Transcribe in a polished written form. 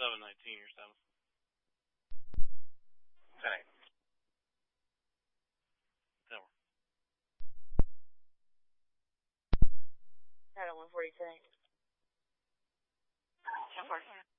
719, your 7. 10-8. Tower. Title 140, 10-8. 10-4.